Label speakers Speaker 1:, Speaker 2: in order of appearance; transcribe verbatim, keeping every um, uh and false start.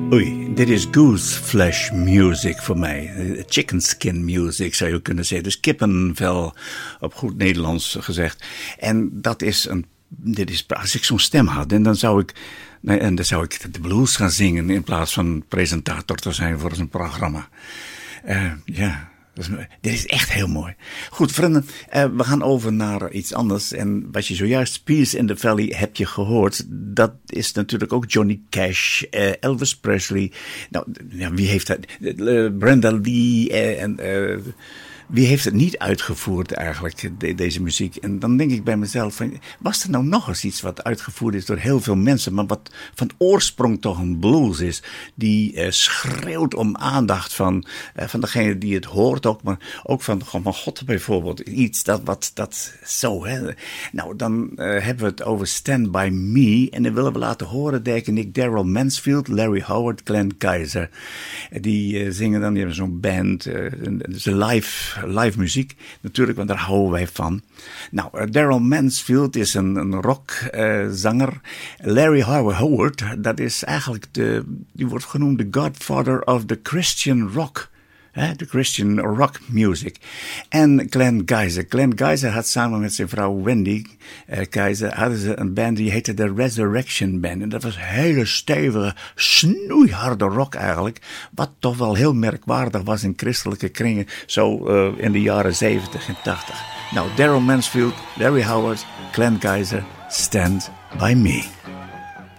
Speaker 1: Oei, dit is goose flesh music voor mij. Chicken skin music zou je kunnen zeggen. Dus kippenvel, op goed Nederlands gezegd. En dat is een, dit is, als ik zo'n stem had, en dan zou ik, nee, en dan zou ik de blues gaan zingen in plaats van presentator te zijn voor een programma. Uh, ja. Dus, dit is echt heel mooi. Goed, vrienden, uh, we gaan over naar iets anders. En wat je zojuist, Peace in the Valley, heb je gehoord. Dat is natuurlijk ook Johnny Cash, uh, Elvis Presley. Nou, ja, wie heeft dat? Uh, Brenda Lee uh, en... Uh, Wie heeft het niet uitgevoerd eigenlijk, de, deze muziek? En dan denk ik bij mezelf, van, was er nou nog eens iets wat uitgevoerd is door heel veel mensen, maar wat van oorsprong toch een blues is, die uh, schreeuwt om aandacht van, uh, van degene die het hoort ook, maar ook van, van God bijvoorbeeld. Iets dat, wat, dat zo, hè. Nou, dan uh, hebben we het over Stand By Me, en dan willen we laten horen, denk ik, Daryl Mansfield, Larry Howard, Glenn Kaiser. Die uh, zingen dan, die hebben zo'n band, uh, ze live... live muziek natuurlijk, want daar houden wij van. Nou, uh, Daryl Mansfield is een, een rockzanger. Uh, Larry Howard, dat is eigenlijk de, die wordt genoemd de godfather of the Christian rock. De Christian rock music. En Glenn Kaiser. Glenn Kaiser had samen met zijn vrouw Wendy uh, Kaiser, hadden ze een band die heette de Resurrection Band. En dat was hele stevige, snoeiharde rock eigenlijk. Wat toch wel heel merkwaardig was in christelijke kringen. Zo uh, in de jaren zeventig en tachtig. Nou, Daryl Mansfield, Larry Howard, Glenn Kaiser, Stand By Me.